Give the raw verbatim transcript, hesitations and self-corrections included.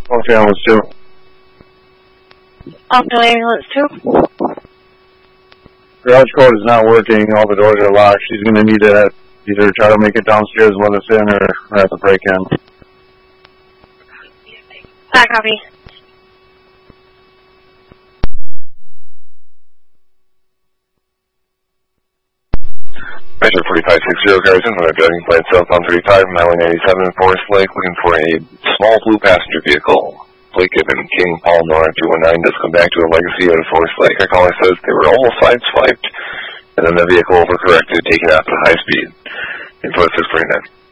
Okay, ambulance two. Also ambulance two. Garage code is not working. All the doors are locked. She's going to need to either try to make it downstairs and let us in, or, or have to break in. I copy. Measure forty-five sixty, Garrison, from the driving plan southbound thirty-five, Highway ninety-seven, Forest Lake, looking for a small blue passenger vehicle. Plate given King Paul Nora two one nine does come back to a Legacy out of Forest Lake. Our caller says they were almost sideswiped, and then the vehicle overcorrected, taken out to high speed. Info six forty-nine.